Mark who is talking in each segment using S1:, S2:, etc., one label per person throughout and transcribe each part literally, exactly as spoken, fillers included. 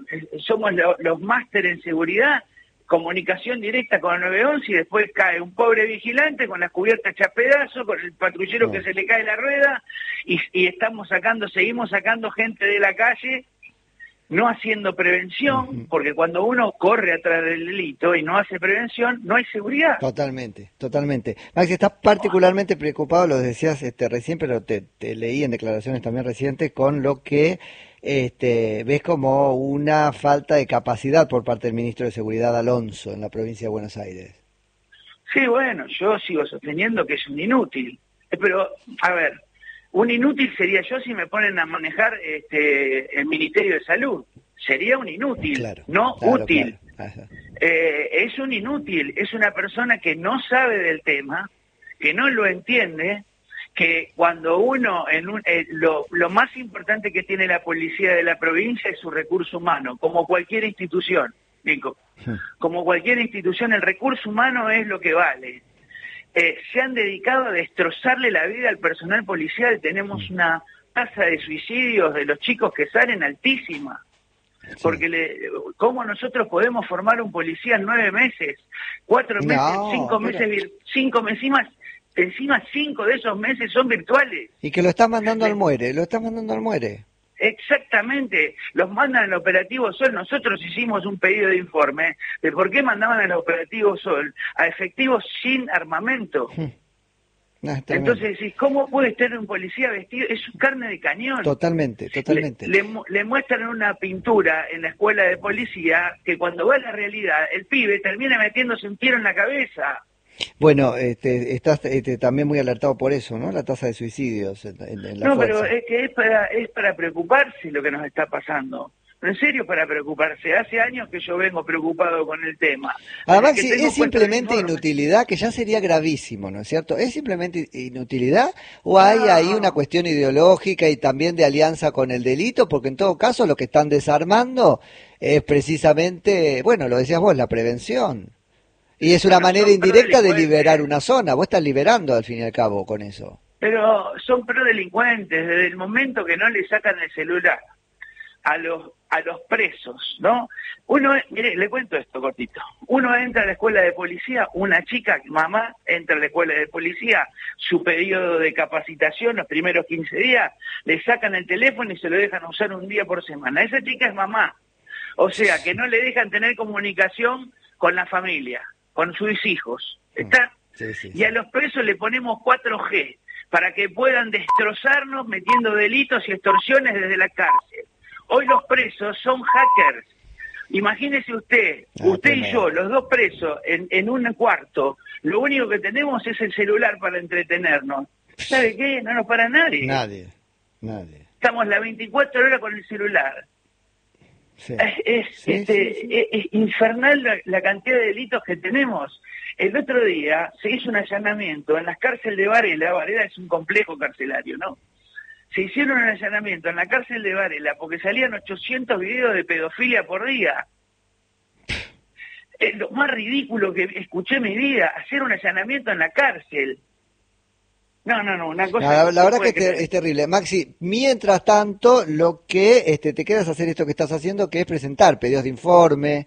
S1: somos lo, los máster en seguridad, comunicación directa con el nueve once y después cae un pobre vigilante con las cubiertas hechas pedazos, con el patrullero no. que se le cae la rueda y, y estamos sacando, seguimos sacando gente de la calle, no haciendo prevención, uh-huh. porque cuando uno corre atrás del delito y no hace prevención, no hay seguridad.
S2: Totalmente, totalmente. Maxi, estás particularmente preocupado, lo decías este, recién, pero te, te leí en declaraciones también recientes, con lo que este, ves como una falta de capacidad por parte del ministro de Seguridad, Alonso, en la provincia de Buenos Aires.
S1: Sí, bueno, yo sigo sosteniendo que es un inútil. Pero, a ver, un inútil sería yo si me ponen a manejar este, el Ministerio de Salud. Sería un inútil, claro, no claro, útil. Claro. Eh, es un inútil, es una persona que no sabe del tema, que no lo entiende, que cuando uno, en un, eh, lo, lo más importante que tiene la policía de la provincia es su recurso humano, como cualquier institución, Nico. Sí. Como cualquier institución, el recurso humano es lo que vale. Eh, se han dedicado a destrozarle la vida al personal policial. Tenemos sí. una tasa de suicidios de los chicos que salen altísima. Sí. Porque le, ¿cómo nosotros podemos formar un policía en nueve meses? Cuatro meses, no, cinco meses, pero... cinco meses más. Encima cinco de esos meses son virtuales.
S2: Y que lo está mandando al muere, lo está mandando al muere.
S1: Exactamente, los mandan al operativo Sol. Nosotros hicimos un pedido de informe de por qué mandaban al operativo Sol a efectivos sin armamento. No, entonces decís, ¿cómo puede estar un policía vestido? Es carne de cañón.
S2: Totalmente, totalmente.
S1: Le, le, le muestran una pintura en la escuela de policía que cuando va a la realidad, el pibe termina metiéndose un tiro en la cabeza.
S2: Bueno, este, estás este, también muy alertado por eso, ¿no? La tasa de suicidios en, en, en la
S1: No,
S2: fuerza.
S1: pero es que es para, es para preocuparse lo que nos está pasando. En serio, para preocuparse. Hace años que yo vengo preocupado con el tema.
S2: Además, si es simplemente inutilidad, que ya sería gravísimo, ¿no es cierto? ¿Es simplemente inutilidad o hay no. ahí una cuestión ideológica y también de alianza con el delito? Porque en todo caso lo que están desarmando es precisamente, bueno, lo decías vos, la prevención. Y es una bueno, manera indirecta de liberar una zona. Vos estás liberando al fin y al cabo con eso.
S1: Pero son prodelincuentes desde el momento que no le sacan el celular a los a los presos, ¿no? Uno, mire, le cuento esto cortito. Uno entra a la escuela de policía, una chica, mamá, entra a la escuela de policía, su periodo de capacitación, los primeros quince días, le sacan el teléfono y se lo dejan usar un día por semana. Esa chica es mamá. O sea, que no le dejan tener comunicación con la familia, con sus hijos. ¿Está? Sí, sí, sí. Y a los presos le ponemos cuatro G para que puedan destrozarnos metiendo delitos y extorsiones desde la cárcel. Hoy los presos son hackers. Imagínese usted, ah, usted y yo, los dos presos en, en un cuarto, lo único que tenemos es el celular para entretenernos. ¿Sabe qué? No nos para nadie.
S2: Nadie, nadie.
S1: Estamos las veinticuatro horas con el celular. Sí. Es, es, sí, este, sí, sí. es, es infernal la, la cantidad de delitos que tenemos. El otro día se hizo un allanamiento en las cárceles de Varela. Varela es un complejo carcelario, ¿no? Se hicieron un allanamiento en la cárcel de Varela porque salían ochocientos videos de pedofilia por día. Es lo más ridículo que escuché en mi vida, hacer un allanamiento en la cárcel. No, no, no, una cosa...
S2: La, la verdad que es, es terrible. Maxi, mientras tanto, lo que este, te quedas hacer esto que estás haciendo, que es presentar pedidos de informe...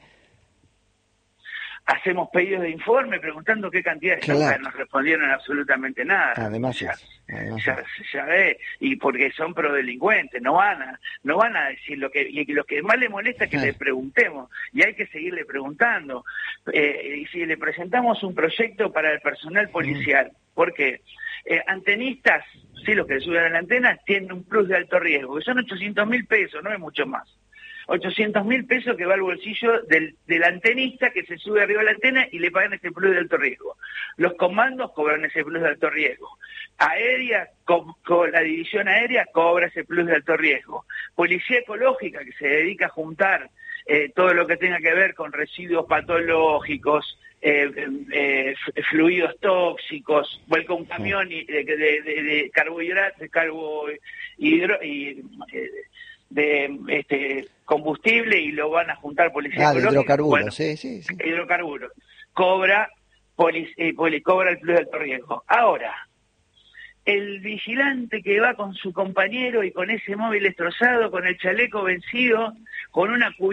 S1: Hacemos pedidos de informe preguntando qué cantidad de claro. Nos respondieron absolutamente nada.
S2: Además,
S1: ya,
S2: es, además
S1: ya, ya ve, y porque son prodelincuentes, no van a, no van a decir lo que, y lo que más le molesta es que claro. le preguntemos, y hay que seguirle preguntando. Eh, y si le presentamos un proyecto para el personal policial, mm. porque eh, antenistas, sí, los que suben a la antena, tienen un plus de alto riesgo, que son ochocientos mil pesos, no es mucho más. ochocientos mil pesos que va al bolsillo del, del antenista que se sube arriba de la antena y le pagan ese plus de alto riesgo. Los comandos cobran ese plus de alto riesgo. Aérea, con, con la división aérea cobra ese plus de alto riesgo. Policía ecológica que se dedica a juntar eh, todo lo que tenga que ver con residuos patológicos, eh, eh, fluidos tóxicos, vuelca un camión y, de, de, de, de carbohidratos, carbo, hidro, y, eh, de este combustible y lo van a juntar policía
S2: ah, de hidrocarburos, bueno, sí, sí, sí.
S1: Hidrocarburos. Cobra, poli, eh, poli, cobra el plus de alto riesgo. Ahora, el vigilante que va con su compañero y con ese móvil destrozado, con el chaleco vencido, con una